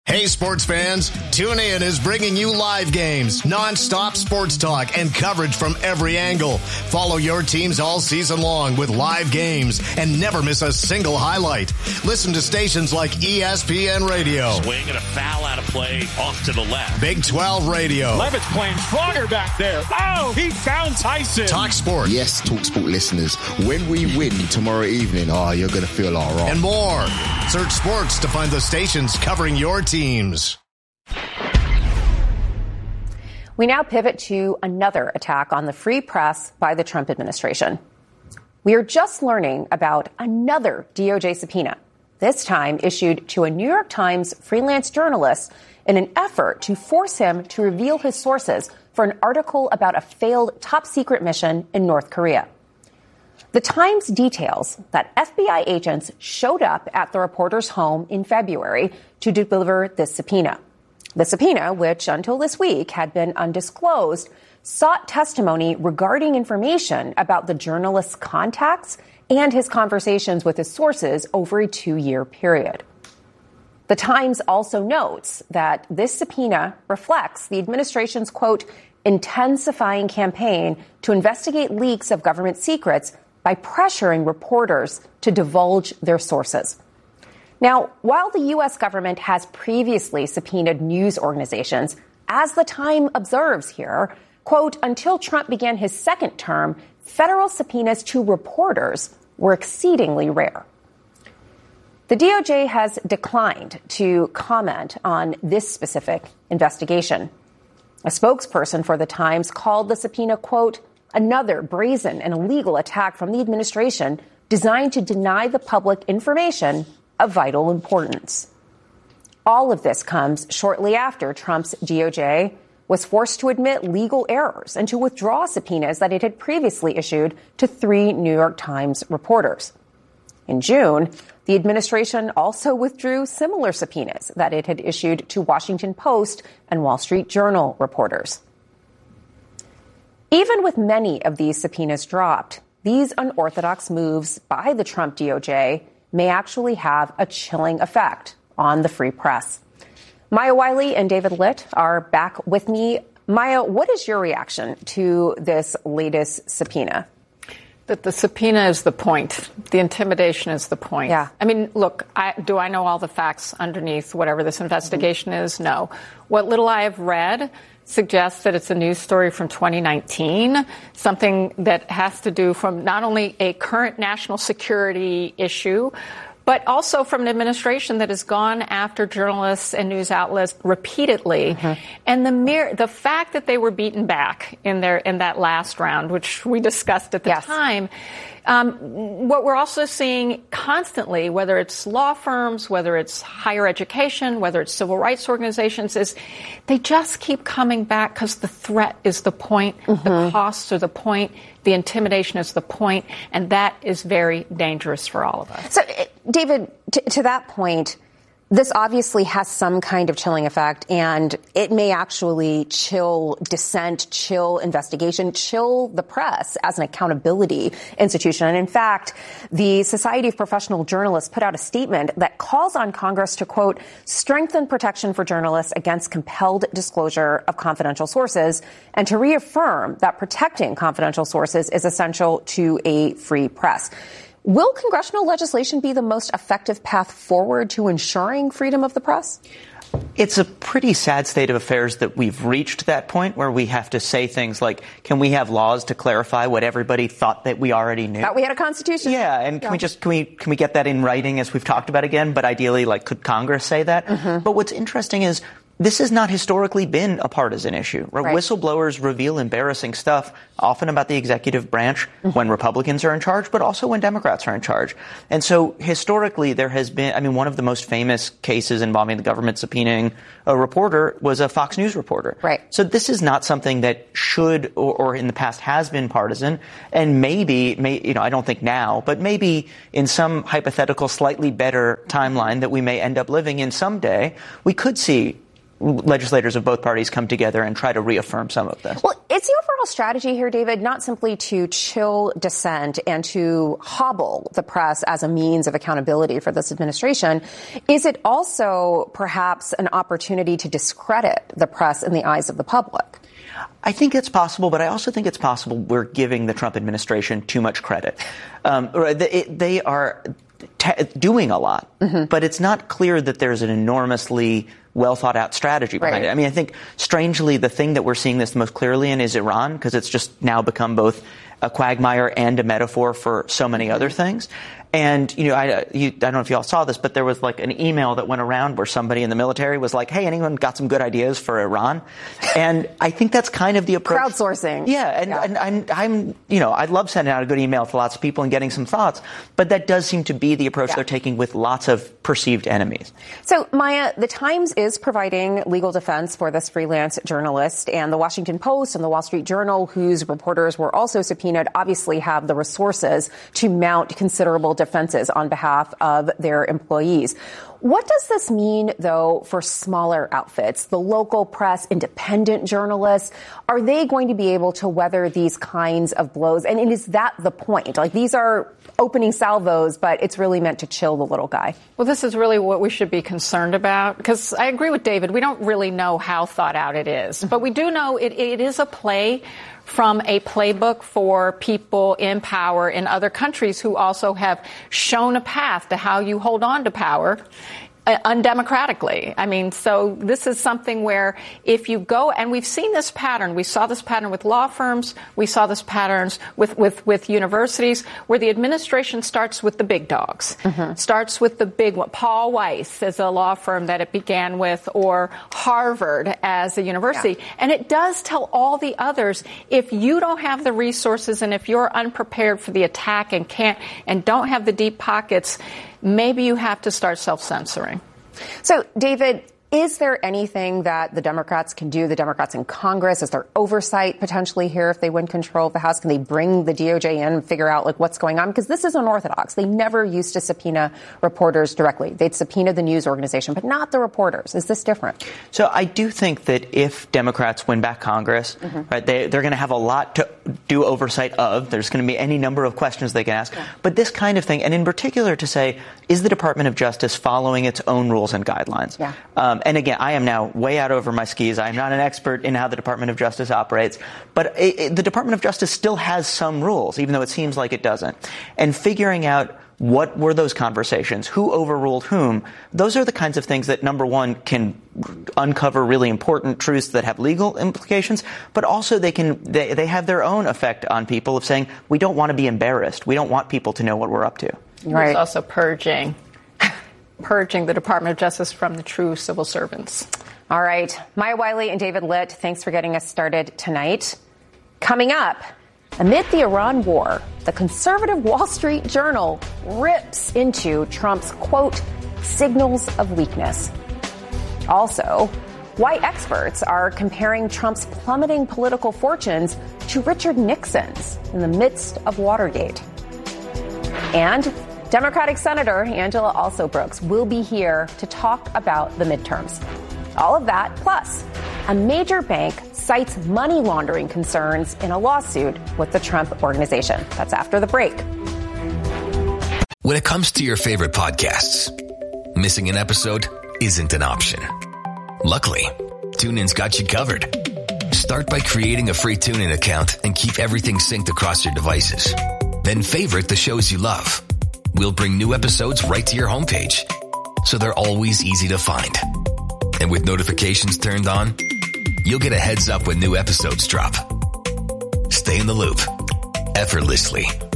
Hey, sports fans, Tune In is bringing you live games, non-stop sports talk, and coverage from every angle. Follow your teams all season long with live games and never miss a single highlight. Listen to stations like ESPN Radio. Swing and a foul out of play off to the left. Big 12 Radio. Levitt's playing stronger back there. Oh, he found Tyson. Talk Sport. Yes, Talk Sport listeners, when we win tomorrow evening, you're going to feel all right. And more. Search sports to find the stations covering your teams. We now pivot to another attack on the free press by the Trump administration. We are just learning about another DOJ subpoena, this time issued to a New York Times freelance journalist in an effort to force him to reveal his sources for an article about a failed top-secret mission in North Korea. The Times details that FBI agents showed up at the reporter's home in February to deliver this subpoena. The subpoena, which until this week had been undisclosed, sought testimony regarding information about the journalist's contacts and his conversations with his sources over a 2-year period. The Times also notes that this subpoena reflects the administration's, quote, intensifying campaign to investigate leaks of government secrets by pressuring reporters to divulge their sources. Now, while the U.S. government has previously subpoenaed news organizations, as the Times observes here, quote, until Trump began his second term, federal subpoenas to reporters were exceedingly rare. The DOJ has declined to comment on this specific investigation. A spokesperson for the Times called the subpoena, quote, another brazen and illegal attack from the administration designed to deny the public information of vital importance. All of this comes shortly after Trump's DOJ was forced to admit legal errors and to withdraw subpoenas that it had previously issued to 3 New York Times reporters. In June, the administration also withdrew similar subpoenas that it had issued to Washington Post and Wall Street Journal reporters. Even with many of these subpoenas dropped, these unorthodox moves by the Trump DOJ may actually have a chilling effect on the free press. Maya Wiley and David Litt are back with me. Maya, what is your reaction to this latest subpoena? That the subpoena is the point. The intimidation is the point. Yeah. I mean, look, do I know all the facts underneath whatever this investigation is? No. What little I have read suggests that it's a news story from 2019, something that has to do from not only a current national security issue, but also from an administration that has gone after journalists and news outlets repeatedly. Mm-hmm. And the fact that they were beaten back in that last round, which we discussed at the time, what we're also seeing constantly, whether it's law firms, whether it's higher education, whether it's civil rights organizations, is they just keep coming back because the threat is the point, the costs are the point, the intimidation is the point, and that is very dangerous for all of us. So, David, to that point, this obviously has some kind of chilling effect, and it may actually chill dissent, chill investigation, chill the press as an accountability institution. And in fact, the Society of Professional Journalists put out a statement that calls on Congress to, quote, strengthen protection for journalists against compelled disclosure of confidential sources, and to reaffirm that protecting confidential sources is essential to a free press. Will congressional legislation be the most effective path forward to ensuring freedom of the press? It's a pretty sad state of affairs that we've reached that point where we have to say things like, can we have laws to clarify what everybody thought that we already knew? That we had a constitution. Yeah, and can we get that in writing as we've talked about again? But ideally, could Congress say that? Mm-hmm. But what's interesting is this has not historically been a partisan issue. Right? Whistleblowers reveal embarrassing stuff, often about the executive branch when Republicans are in charge, but also when Democrats are in charge. And so historically, there has been, one of the most famous cases involving the government subpoenaing a reporter was a Fox News reporter. Right. So this is not something that should or in the past has been partisan. And maybe, I don't think now, but maybe in some hypothetical, slightly better timeline that we may end up living in someday, we could see legislators of both parties come together and try to reaffirm some of this. Well, is the overall strategy here, David, not simply to chill dissent and to hobble the press as a means of accountability for this administration? Is it also perhaps an opportunity to discredit the press in the eyes of the public? I think it's possible, but I also think it's possible we're giving the Trump administration too much credit. They are doing a lot, but it's not clear that there's an enormously well-thought-out strategy behind it. I mean, I think, strangely, the thing that we're seeing this most clearly in is Iran, because it's just now become both a quagmire and a metaphor for so many other things. And, I don't know if you all saw this, but there was like an email that went around where somebody in the military was like, hey, anyone got some good ideas for Iran? And I think that's kind of the approach. Crowdsourcing. Yeah. And I'm, I love sending out a good email to lots of people and getting some thoughts. But that does seem to be the approach they're taking with lots of perceived enemies. So, Maya, the Times is providing legal defense for this freelance journalist, and the Washington Post and the Wall Street Journal, whose reporters were also subpoenaed, obviously have the resources to mount considerable defenses on behalf of their employees. What does this mean, though, for smaller outfits, the local press, independent journalists? Are they going to be able to weather these kinds of blows? And is that the point? Like, these are opening salvos, but it's really meant to chill the little guy. Well, this is really what we should be concerned about, because I agree with David. We don't really know how thought out it is, but we do know it is a play from a playbook for people in power in other countries who also have shown a path to how you hold on to power undemocratically. I mean, so this is something where if you go, and we've seen this pattern, we saw this pattern with law firms, we saw this patterns with universities, where the administration starts with the big dogs, starts with the big one. Paul Weiss is a law firm that it began with, or Harvard as a university. Yeah. And it does tell all the others, if you don't have the resources and if you're unprepared for the attack and don't have the deep pockets, maybe you have to start self-censoring. So, David, is there anything that the Democrats can do, the Democrats in Congress? Is there oversight potentially here if they win control of the House? Can they bring the DOJ in and figure out, like, what's going on? Because this is unorthodox. They never used to subpoena reporters directly. They'd subpoena the news organization, but not the reporters. Is this different? So I do think that if Democrats win back Congress, right, they're going to have a lot to do oversight of. There's going to be any number of questions they can ask. Yeah. But this kind of thing, and in particular to say, is the Department of Justice following its own rules and guidelines? Yeah. And again, I am now way out over my skis. I am not an expert in how the Department of Justice operates. But the Department of Justice still has some rules, even though it seems like it doesn't. And figuring out what were those conversations, who overruled whom, those are the kinds of things that, number one, can uncover really important truths that have legal implications, but also they have their own effect on people of saying, we don't want to be embarrassed. We don't want people to know what we're up to. Right. There's also purging the Department of Justice from the true civil servants. All right. Maya Wiley and David Litt, thanks for getting us started tonight. Coming up, amid the Iran war, the conservative Wall Street Journal rips into Trump's, quote, signals of weakness. Also, why experts are comparing Trump's plummeting political fortunes to Richard Nixon's in the midst of Watergate. And Democratic Senator Angela Alsobrooks will be here to talk about the midterms. All of that, plus a major bank cites money laundering concerns in a lawsuit with the Trump Organization. That's after the break. When it comes to your favorite podcasts, missing an episode isn't an option. Luckily, TuneIn's got you covered. Start by creating a free TuneIn account and keep everything synced across your devices. Then favorite the shows you love. We'll bring new episodes right to your homepage, so they're always easy to find. And with notifications turned on, you'll get a heads up when new episodes drop. Stay in the loop effortlessly